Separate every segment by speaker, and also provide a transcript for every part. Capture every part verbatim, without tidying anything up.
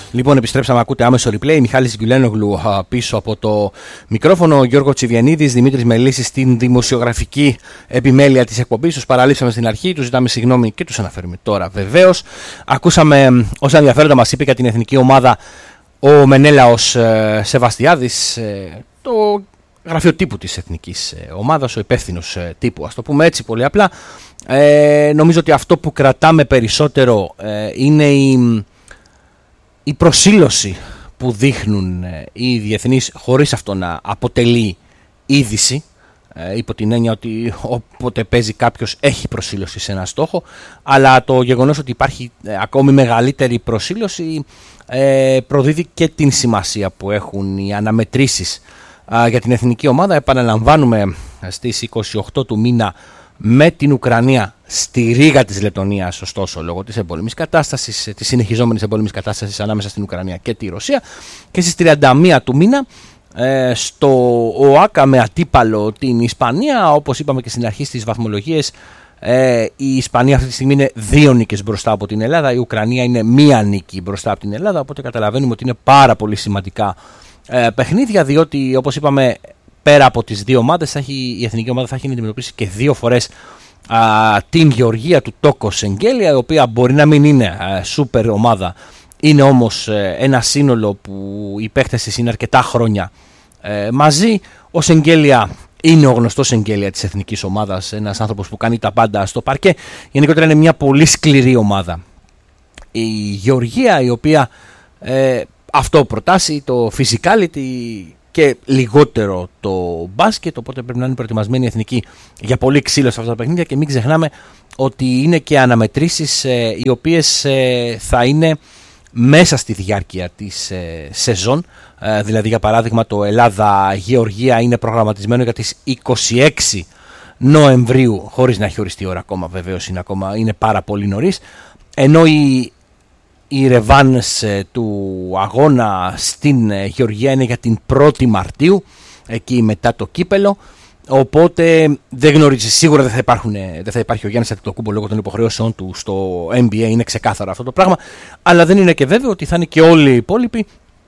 Speaker 1: Λοιπόν, επιστρέψαμε, ακούτε άμεσο replay. Μιχάλης Γκουλένογλου πίσω από το μικρόφωνο. Γιώργο Τσιβιανίδης, Δημήτρης Μελίσης στην δημοσιογραφική επιμέλεια της εκπομπής. Τους παραλείψαμε στην αρχή, τους ζητάμε συγγνώμη και τους αναφέρουμε τώρα βεβαίως. Ακούσαμε όσα ενδιαφέροντα μας είπε για την εθνική ομάδα ο Μενέλαος ε, Σεβαστιάδης, ε, το γραφείο τύπου της εθνικής ε, ομάδας, ο υπεύθυνος ε, τύπου, ας το πούμε έτσι πολύ απλά. Ε, νομίζω ότι αυτό που κρατάμε περισσότερο ε, είναι η, η προσήλωση που δείχνουν ε, οι διεθνείς, χωρίς αυτό να αποτελεί είδηση, ε, υπό την έννοια ότι όποτε παίζει κάποιος έχει προσήλωση σε ένα στόχο, αλλά το γεγονός ότι υπάρχει ε, ακόμη μεγαλύτερη προσήλωση ε, προδίδει και την σημασία που έχουν οι αναμετρήσεις ε, για την εθνική ομάδα. Επαναλαμβάνουμε στις είκοσι οκτώ του μήνα με την Ουκρανία στη Ρήγα της Λετωνίας, ωστόσο λόγω της εμπόλεμης κατάστασης, της συνεχιζόμενης εμπόλεμης κατάστασης ανάμεσα στην Ουκρανία και τη Ρωσία, και στις τριάντα μία του μήνα ε, στο ΟΑΚΑ με αντίπαλο την Ισπανία. Όπως είπαμε και στην αρχή στις βαθμολογίες, ε, η Ισπανία αυτή τη στιγμή είναι δύο νίκες μπροστά από την Ελλάδα, η Ουκρανία είναι μία νίκη μπροστά από την Ελλάδα, οπότε καταλαβαίνουμε ότι είναι πάρα πολύ σημαντικά ε, παιχνίδια, διότι όπως είπαμε, πέρα από τις δύο ομάδες, θα έχει, η εθνική ομάδα θα έχει να αντιμετωπίσει και δύο φορές α, την Γεωργία του Τόκο Σεγγέλια, η οποία μπορεί να μην είναι α, σούπερ ομάδα, είναι όμως ε, ένα σύνολο που οι παίκτες της είναι αρκετά χρόνια ε, μαζί. Ο Σεγγέλια είναι ο γνωστός Σεγγέλια της εθνικής ομάδας, ένας άνθρωπος που κάνει τα πάντα στο παρκέ. Γενικότερα είναι μια πολύ σκληρή ομάδα η Γεωργία, η οποία ε, αυτό προτάσει, το physicality και λιγότερο το μπάσκετ, οπότε πρέπει να είναι προετοιμασμένη η εθνική για πολύ ξύλο σε αυτά τα παιχνίδια. Και μην ξεχνάμε ότι είναι και αναμετρήσεις ε, οι οποίες ε, θα είναι μέσα στη διάρκεια της ε, σεζόν, ε, δηλαδή για παράδειγμα το Ελλάδα-Γεωργία είναι προγραμματισμένο για τις είκοσι έξι Νοεμβρίου, χωρίς να έχει οριστεί ώρα ακόμα, βεβαίως είναι, ακόμα, είναι πάρα πολύ νωρίς, ενώ η Η ρεβάνς του αγώνα στην Γεωργία είναι για την πρώτη Μαρτίου, εκεί μετά το κύπελο. Οπότε δεν γνωρίζει, σίγουρα δεν θα, υπάρχουν, δεν θα υπάρχει ο Γιάννης Αντετοκούμπο λόγω των υποχρεώσεων του στο N B A, είναι ξεκάθαρο αυτό το πράγμα. Αλλά δεν είναι και βέβαιο ότι θα είναι και όλοι οι υπόλοιποι,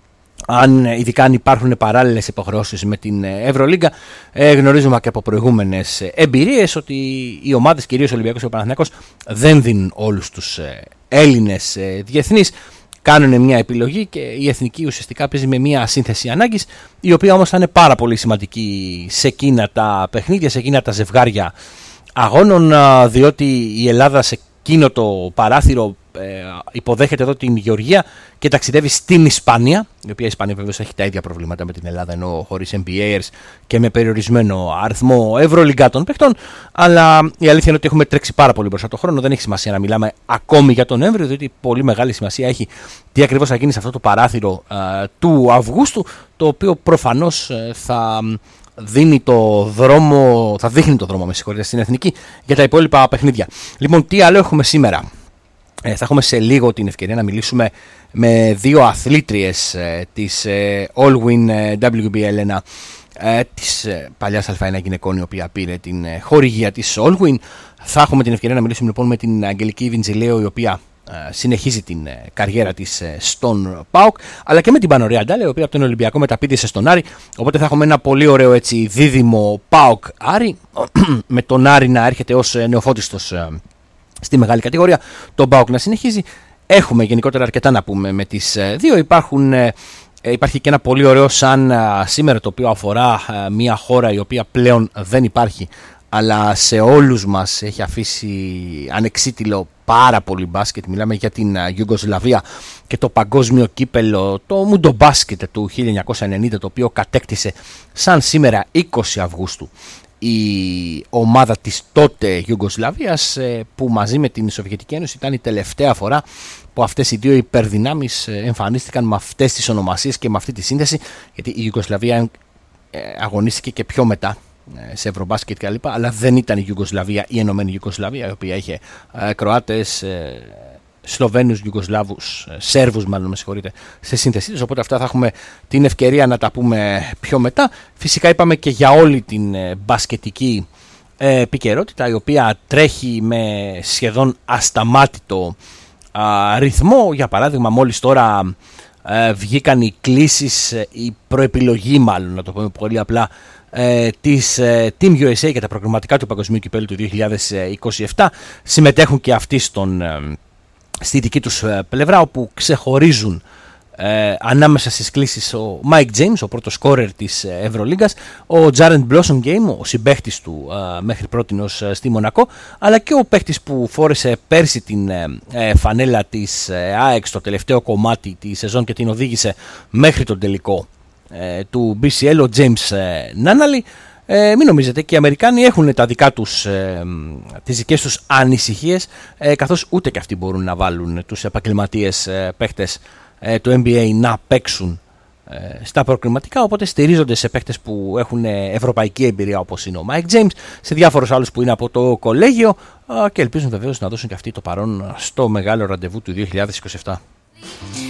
Speaker 1: αν, ειδικά αν υπάρχουν παράλληλες υποχρεώσεις με την Ευρωλίγκα. Ε, γνωρίζουμε και από προηγούμενες εμπειρίες ότι οι ομάδες, κυρίως ο Ολυμπιακός και ο Παναθηναϊκός, δεν δίνουν όλους τους Έλληνες διεθνείς, κάνουν μια επιλογή και η εθνική ουσιαστικά παίζει με μια σύνθεση ανάγκης, η οποία όμως θα είναι πάρα πολύ σημαντική σε εκείνα τα παιχνίδια, σε εκείνα τα ζευγάρια αγώνων, διότι η Ελλάδα σε εκείνο το παράθυρο ε, υποδέχεται εδώ την Γεωργία και ταξιδεύει στην Ισπανία, η οποία η Ισπανία βεβαίως έχει τα ίδια προβλήματα με την Ελλάδα, ενώ χωρίς N B Aers και με περιορισμένο αριθμό ευρωλιγκάτων παιχτών. Αλλά η αλήθεια είναι ότι έχουμε τρέξει πάρα πολύ μπροστά το χρόνο, δεν έχει σημασία να μιλάμε ακόμη για τον Νοέμβριο, διότι πολύ μεγάλη σημασία έχει τι ακριβώς θα γίνει σε αυτό το παράθυρο ε, του Αυγούστου, το οποίο προφανώς ε, θα δίνει το δρόμο, θα δείχνει το δρόμο με συγχωρείτε, στην εθνική για τα υπόλοιπα παιχνίδια. Λοιπόν, τι άλλο έχουμε σήμερα? Ε, θα έχουμε σε λίγο την ευκαιρία να μιλήσουμε με δύο αθλήτριες ε, της ε, All-Win ε, W B L ένα, ε, της ε, παλιάς Α ένα γυναικών, η οποία πήρε την ε, χορηγία της All-Win. Θα έχουμε την ευκαιρία να μιλήσουμε λοιπόν με την Αγγελική Βιντσιλέο, η οποία ε, συνεχίζει την ε, καριέρα της ε, στον ΠΑΟΚ, αλλά και με την Πανωρία Ντάλε, η οποία από τον Ολυμπιακό μεταπήδησε στον Άρη. Οπότε θα έχουμε ένα πολύ ωραίο έτσι δίδυμο ΠΑΟΚ-Άρη, με τον Άρη να έρχεται ως ε, νεοφώτιστος ε, στη μεγάλη κατηγορία, τον ΠΑΟΚ να συνεχίζει. Έχουμε γενικότερα αρκετά να πούμε με τις δύο. Υπάρχουν, ε, υπάρχει και ένα πολύ ωραίο σαν ε, σήμερα, το οποίο αφορά ε, μια χώρα η οποία πλέον δεν υπάρχει, αλλά σε όλους μας έχει αφήσει ανεξίτηλο πάρα πολύ μπάσκετ. Μιλάμε για την Ιουγκοσλαβία και το παγκόσμιο κύπελο, το Μουντομπάσκετ του χίλια εννιακόσια ενενήντα, το οποίο κατέκτησε σαν σήμερα είκοσι Αυγούστου η ομάδα της τότε Ιουγκοσλαβίας, που μαζί με την Σοβιετική Ένωση ήταν η τελευταία φορά που αυτές οι δύο υπερδυνάμεις εμφανίστηκαν με αυτές τις ονομασίες και με αυτή τη σύνθεση, γιατί η Ιουγκοσλαβία αγωνίστηκε και πιο μετά σε Ευρωμπάσκετ και λοιπά, αλλά δεν ήταν η Ιουγκοσλαβία, η ενωμένη Ιουγκοσλαβία, η οποία είχε Κροάτες, Σλοβαίνους, Ιουγκοσλάβους, Σέρβους μάλλον με συγχωρείτε, σε σύνθεσή τους. Οπότε αυτά θα έχουμε την ευκαιρία να τα πούμε πιο μετά. Φυσικά είπαμε και για όλη την μπασκετική επικαιρότητα, η οποία τρέχει με σχεδόν ασταμάτητο α, ρυθμό. Για παράδειγμα, μόλις τώρα ε, βγήκαν οι κλήσεις, η προεπιλογή μάλλον, να το πούμε πολύ απλά, ε, της ε, Team γιου ες έι για τα προγραμματικά του Παγκοσμίου Κυπέλλου του δύο χιλιάδες είκοσι επτά. Συμμετέχουν και αυτοί στον, ε, στη δική τους πλευρά, όπου ξεχωρίζουν Ε, ανάμεσα στις κλήσεις ο Mike James, ο πρώτος σκόρερ της Ευρωλίγκας, ο Jaren Blossomgame, ο συμπαίχτης του ε, μέχρι πρότινος ε, στη Μονακό, αλλά και ο παίχτης που φόρεσε πέρσι την ε, φανέλα της ε, ΑΕΚ στο τελευταίο κομμάτι της σεζόν και την οδήγησε μέχρι τον τελικό ε, του μπι σι ελ, ο James ε, Nunnally. Ε, μην νομίζετε, και οι Αμερικάνοι έχουν τα δικά τους, ε, τις δικές τους ανησυχίες, ε, καθώς ούτε και αυτοί μπορούν να βάλουν τους επαγγελματίες ε, παίχτες του N B A να παίξουν ε, στα προκριματικά, οπότε στηρίζονται σε παίκτες που έχουν ευρωπαϊκή εμπειρία, όπως είναι ο Mike James, σε διάφορους άλλους που είναι από το κολέγιο, ε, και ελπίζουν βεβαίως να δώσουν και αυτοί το παρόν στο μεγάλο ραντεβού του δύο χιλιάδες είκοσι επτά.